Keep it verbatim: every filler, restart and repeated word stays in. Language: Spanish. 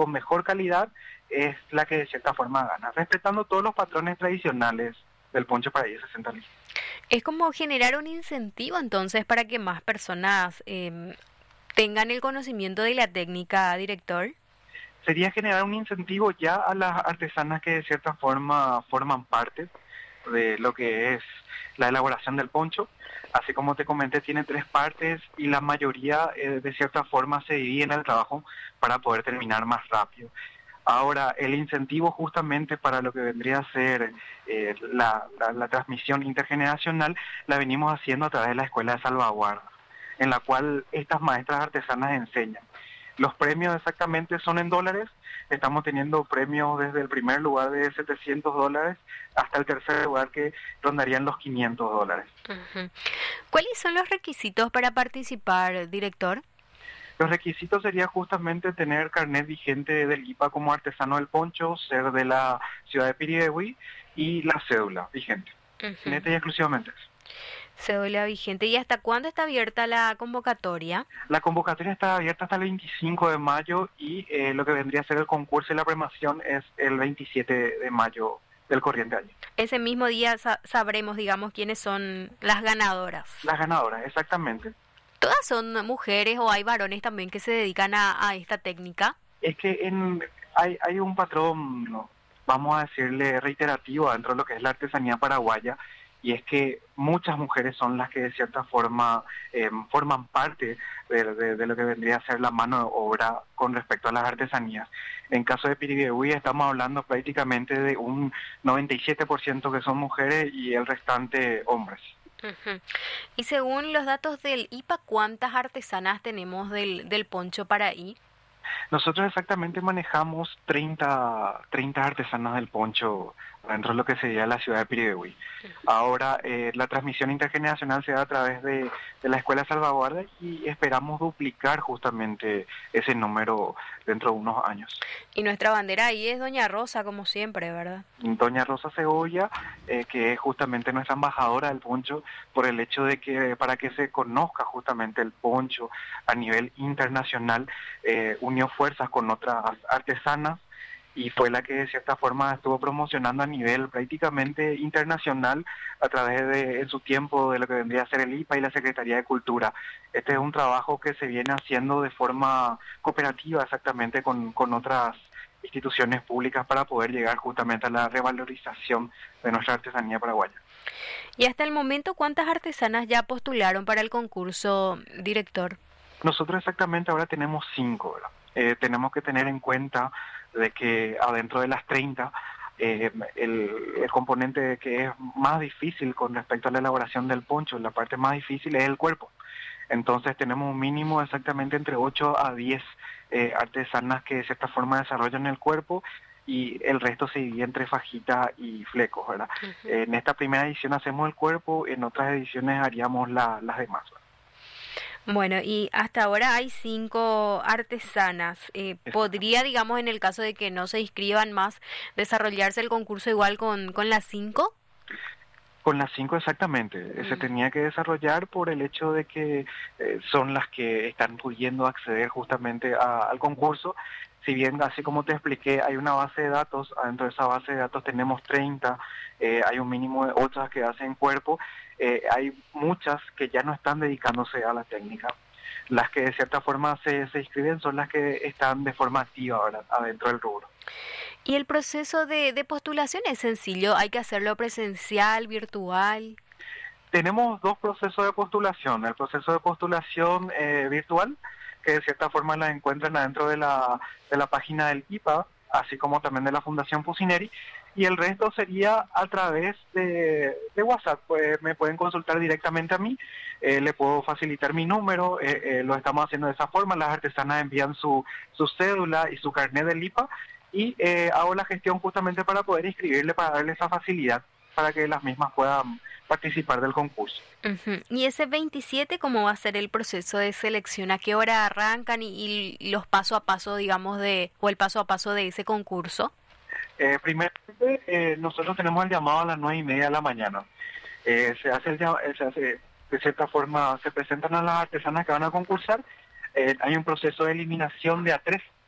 con mejor calidad es la que de cierta forma gana, respetando todos los patrones tradicionales del poncho paraíso sesenta mil. Es como generar un incentivo entonces para que más personas eh, tengan el conocimiento de la técnica, director. Sería generar un incentivo ya a las artesanas que de cierta forma forman parte de lo que es la elaboración del poncho. Así como te comenté, tiene tres partes y la mayoría eh, de cierta forma se divide en el trabajo para poder terminar más rápido. Ahora, el incentivo justamente para lo que vendría a ser eh, la, la, la transmisión intergeneracional la venimos haciendo a través de la Escuela de Salvaguarda, en la cual estas maestras artesanas enseñan. Los premios exactamente son en dólares. Estamos teniendo premios desde el primer lugar de setecientos dólares hasta el tercer lugar que rondarían los quinientos dólares. Uh-huh. ¿Cuáles son los requisitos para participar, director? Los requisitos sería justamente tener carnet vigente del I P A como artesano del poncho, ser de la ciudad de Piribebuy y la cédula vigente. Uh-huh. Neta y exclusivamente eso. Cédula vigente. ¿Y hasta cuándo está abierta la convocatoria? La convocatoria está abierta hasta el veinticinco de mayo y eh, lo que vendría a ser el concurso y la premiación es el veintisiete de mayo del corriente año. Ese mismo día sa- sabremos, digamos, quiénes son las ganadoras. Las ganadoras, exactamente. ¿Todas son mujeres o hay varones también que se dedican a, a esta técnica? Es que en, hay, hay un patrón, ¿no?, vamos a decirle reiterativo dentro de lo que es la artesanía paraguaya, y es que muchas mujeres son las que de cierta forma eh, forman parte de, de, de lo que vendría a ser la mano de obra con respecto a las artesanías. En caso de Piribebuy estamos hablando prácticamente de un noventa y siete por ciento que son mujeres y el restante hombres. Uh-huh. Y según los datos del I P A, ¿cuántas artesanas tenemos del, del poncho paraí? Nosotros exactamente manejamos treinta, treinta artesanas del poncho dentro de lo que sería la ciudad de Piribebuy. Ahora eh, la transmisión intergeneracional se da a través de, de la Escuela de Salvaguarda y esperamos duplicar justamente ese número dentro de unos años. Y nuestra bandera ahí es Doña Rosa, como siempre, ¿verdad? Doña Rosa Segovia, eh, que es justamente nuestra embajadora del poncho, por el hecho de que para que se conozca justamente el poncho a nivel internacional, eh, unió fuerzas con otras artesanas y fue la que de cierta forma estuvo promocionando a nivel prácticamente internacional a través de, en su tiempo, de lo que vendría a ser el I P A y la Secretaría de Cultura. Este es un trabajo que se viene haciendo de forma cooperativa exactamente con, con otras instituciones públicas para poder llegar justamente a la revalorización de nuestra artesanía paraguaya. Y hasta el momento, ¿cuántas artesanas ya postularon para el concurso, director? Nosotros exactamente ahora tenemos cinco, ¿verdad? Eh, tenemos que tener en cuenta de que adentro de las treinta, eh, el, el componente que es más difícil con respecto a la elaboración del poncho, la parte más difícil es el cuerpo. Entonces tenemos un mínimo exactamente entre ocho a diez eh, artesanas que de cierta forma desarrollan el cuerpo y el resto se divide entre fajita y flecos, ¿verdad? Uh-huh. En esta primera edición hacemos el cuerpo, en otras ediciones haríamos la, las demás, ¿verdad? Bueno, y hasta ahora hay cinco artesanas. Eh, ¿Podría, digamos, en el caso de que no se inscriban más, desarrollarse el concurso igual con, con las cinco? Con las cinco exactamente. Mm. Se tenía que desarrollar por el hecho de que eh, son las que están pudiendo acceder justamente a, al concurso. Si bien, así como te expliqué, hay una base de datos, dentro de esa base de datos tenemos treinta, eh, hay un mínimo de otras que hacen cuerpo, eh, hay muchas que ya no están dedicándose a la técnica. Las que de cierta forma se, se inscriben son las que están de forma activa ahora, adentro del rubro. ¿Y el proceso de, de postulación es sencillo? ¿Hay que hacerlo presencial, virtual? Tenemos dos procesos de postulación. El proceso de postulación eh, virtual, que de cierta forma la encuentran adentro de la, de la página del I P A, así como también de la Fundación Pucineri, y el resto sería a través de, de WhatsApp. Pues me pueden consultar directamente a mí, eh, le puedo facilitar mi número, eh, eh, lo estamos haciendo de esa forma, las artesanas envían su, su cédula y su carnet del I P A, y eh, hago la gestión justamente para poder inscribirle, para darle esa facilidad, para que las mismas puedan participar del concurso. Uh-huh. ¿Y ese veintisiete cómo va a ser el proceso de selección? ¿A qué hora arrancan y, y los paso a paso, digamos, de o el paso a paso de ese concurso? Eh, primero, eh, nosotros tenemos el llamado a las nueve y media de la mañana. Eh, se hace, el, se hace, de cierta forma, se presentan a las artesanas que van a concursar. Eh, hay un proceso de eliminación de a tres